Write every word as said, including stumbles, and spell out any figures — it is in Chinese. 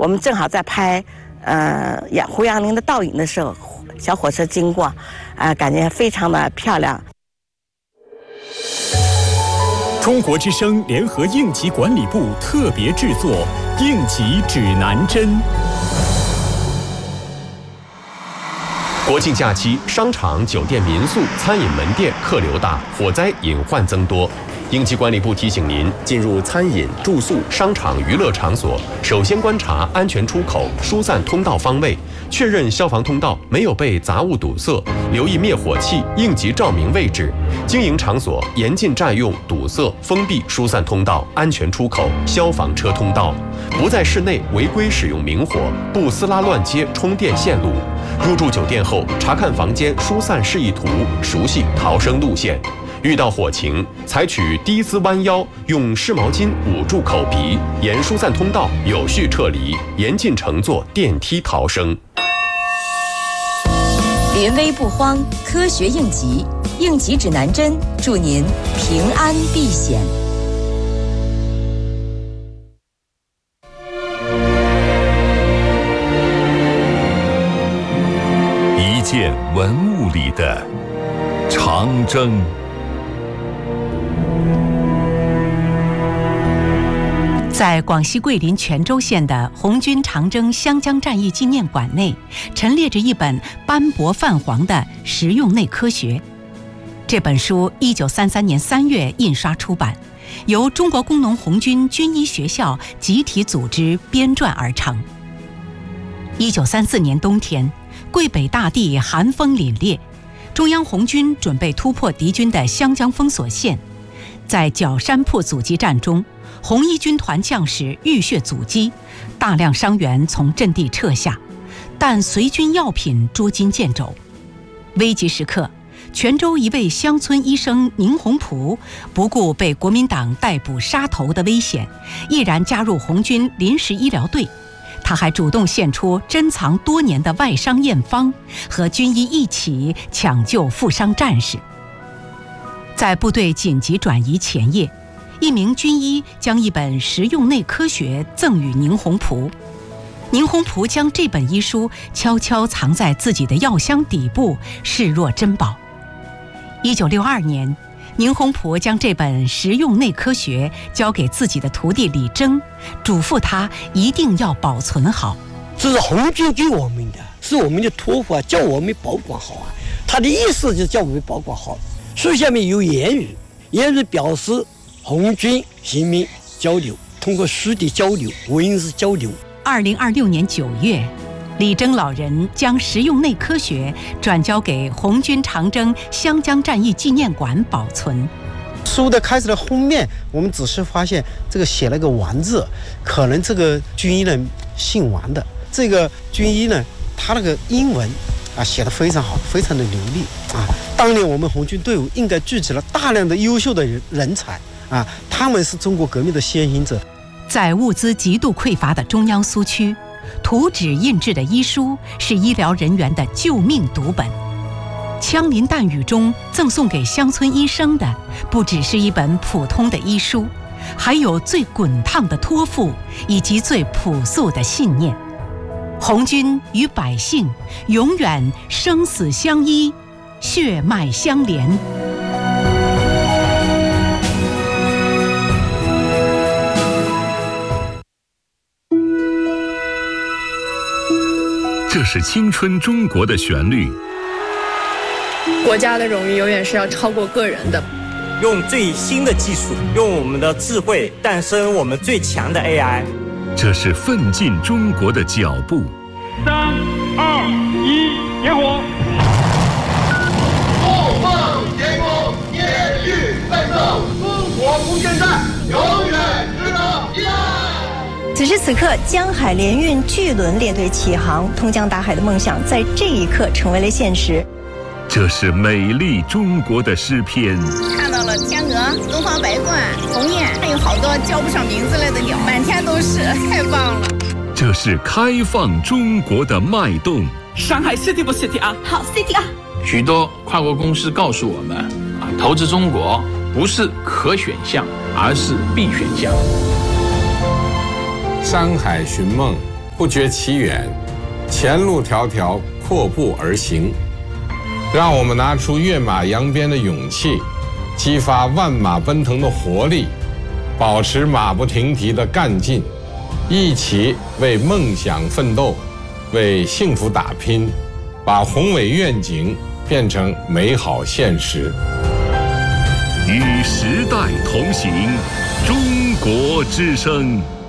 我们正好在拍呃杨胡杨林的倒影的时候，小火车经过，啊、呃，感觉非常的漂亮。 中国之声联合应急管理部特别制作《应急指南针》。 国庆假期，商场、酒店、民宿、餐饮门店客流大，火灾隐患增多。应急管理部提醒您，进入餐饮、住宿、商场、娱乐场所，首先观察安全出口、疏散通道方位，确认消防通道没有被杂物堵塞，留意灭火器、应急照明位置。经营场所严禁占用、堵塞、封闭疏散通道、安全出口、消防车通道，不在室内违规使用明火，不撕拉乱接充电线路。入住酒店后，查看房间疏散示意图，熟悉逃生路线。遇到火情，采取低姿弯腰，用湿毛巾捂住口鼻，沿疏散通道有序撤离，严禁乘坐电梯逃生。 临危不慌，科学应急，应急指南针，祝您平安避险。 一件文物里的长征。 在广西桂林全州县的红军长征湘江战役纪念馆内，陈列着一本斑驳泛黄的实用内科学。这本书一九三三年三月印刷出版，由中国工农红军军医学校集体组织编撰而成。一九三四年冬天，桂北大地寒风凛冽，中央红军准备突破敌军的湘江封锁线。在角山铺阻击战中，红一军团将士浴血阻击，大量伤员从阵地撤下，但随军药品捉襟见肘。危急时刻，泉州一位乡村医生宁洪璞不顾被国民党逮捕杀头的危险，毅然加入红军临时医疗队。他还主动献出珍藏多年的外伤验方，和军医一起抢救负伤战士。在部队紧急转移前夜，一名军医将一本实用内科学赠予宁洪璞。宁洪璞将这本医书悄悄藏在自己的药箱底部，视若珍宝。一九六二年，宁洪璞将这本实用内科学交给自己的徒弟李征，嘱咐他一定要保存好。 这是红军给我们的，是我们的托付啊，叫我们保管好啊。他的意思就是叫我们保管好。书下面有言语，言语表示红军人民交流，通过书的交流，文字交流。 二零二六年九月，李征老人将实用内科学转交给红军长征湘江战役纪念馆保存。 书的开始的封面，我们只是发现这个写了个王字，可能这个军医呢姓王的。这个军医呢，他那个英文啊写得非常好，非常的流利啊。当年我们红军队伍应该聚集了大量的优秀的人才啊，他们是中国革命的先行者。 在物资极度匮乏的中央苏区，图纸印制的医书是医疗人员的救命读本。枪林弹雨中赠送给乡村医生的，不只是一本普通的医书，还有最滚烫的托付以及最朴素的信念。红军与百姓永远生死相依，血脉相连。 这是青春中国的旋律。 国家的荣誉永远是要超过个人的。 用最新的技术，用我们的智慧诞生我们最强的 A I。 这是奋进中国的脚步。 三二一，点火！ 后方前攻，坚决奋斗，中国不现在，永远值得依赖。 此时此刻，江海联运巨轮列队起航，通江达海的梦想在这一刻成为了现实。 这是美丽中国的诗篇。 看到了天鹅、东方白鹳、鸿雁，还有好多叫不上名字来的鸟，满天都是，太棒了。 这是开放中国的脉动。 上海 City 不 City 啊？ 好 City 啊！ 许多跨国公司告诉我们，啊，投资中国不是可选项，而是必选项。 山海寻梦不觉其远，前路迢迢，阔步而行。让我们拿出跃马扬鞭的勇气，激发万马奔腾的活力，保持马不停蹄的干劲，一起为梦想奋斗，为幸福打拼，把宏伟愿景变成美好现实。 与时代同行，中国之声。